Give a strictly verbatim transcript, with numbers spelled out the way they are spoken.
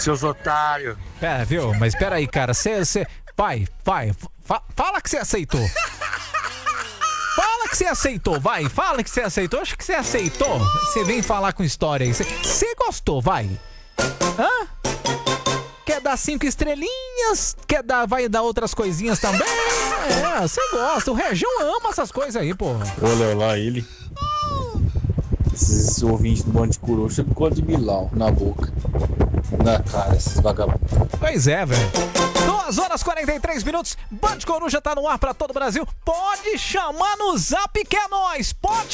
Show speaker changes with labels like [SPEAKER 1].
[SPEAKER 1] seus otários.
[SPEAKER 2] É, viu? Mas espera aí, cara. Você, você... Vai, vai. Fa- fala que você aceitou. Fala que você aceitou, vai. Fala que você aceitou. Acho que você aceitou. Você vem falar com história aí. Você- Você gostou, vai. Hã? Quer dar cinco estrelinhas? Quer dar, vai dar outras coisinhas também? É, você gosta. O Região ama essas coisas aí, pô.
[SPEAKER 3] Olha lá ele. Esses ouvintes do Bando de Coruja com cor de Bilal na boca. Na cara, esses vagabundos.
[SPEAKER 2] Pois é, velho. duas horas e quarenta e três minutos. Band Coruja tá no ar pra todo o Brasil. Pode chamar no zap que é nóis. Pode